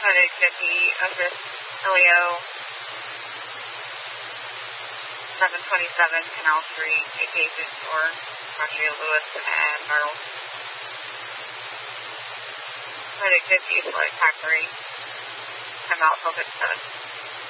Medic 50, assist Elio 727, Canal Street, take agents for Roger Lewis and Bartle. Medic 50, select TAC 3, time out, focus 7.